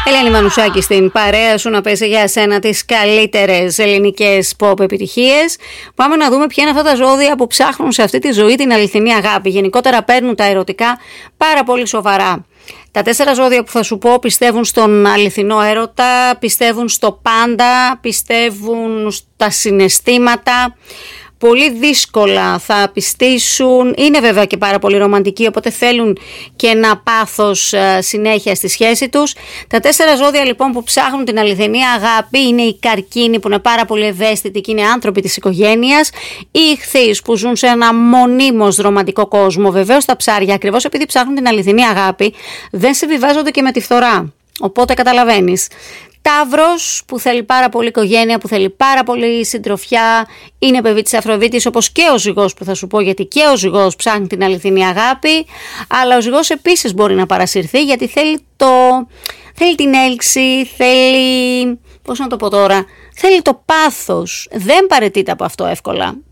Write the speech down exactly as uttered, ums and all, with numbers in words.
Ελένη Μανουσάκη στην παρέα σου να πέσει για εσένα τις καλύτερες ελληνικές pop επιτυχίες. Πάμε να δούμε ποια είναι αυτά τα ζώδια που ψάχνουν σε αυτή τη ζωή την αληθινή αγάπη. Γενικότερα παίρνουν τα ερωτικά πάρα πολύ σοβαρά. Τα τέσσερα ζώδια που θα σου πω πιστεύουν στον αληθινό έρωτα, πιστεύουν στο πάντα, πιστεύουν στα συναισθήματα. Πολύ δύσκολα θα πιστήσουν, είναι βέβαια και πάρα πολύ ρομαντικοί, οπότε θέλουν και ένα πάθος συνέχεια στη σχέση τους. Τα τέσσερα ζώδια λοιπόν που ψάχνουν την αληθινή αγάπη είναι οι καρκίνοι που είναι πάρα πολύ ευαίσθητοι και είναι άνθρωποι της οικογένειας, οι ιχθύς που ζουν σε ένα μονίμως ρομαντικό κόσμο. Βεβαίως τα ψάρια, ακριβώς επειδή ψάχνουν την αληθινή αγάπη, δεν συμβιβάζονται και με τη φθορά, οπότε καταλαβαίνεις. Ταύρος που θέλει πάρα πολύ οικογένεια, που θέλει πάρα πολύ συντροφιά, είναι παιδί της Αφροδίτης όπως και ο ζυγός που θα σου πω, γιατί και ο ζυγός ψάχνει την αληθινή αγάπη, αλλά ο ζυγός επίσης μπορεί να παρασυρθεί γιατί θέλει, το, θέλει την έλξη, θέλει, πώς να το πω τώρα, θέλει το πάθος, δεν παραιτείται από αυτό εύκολα.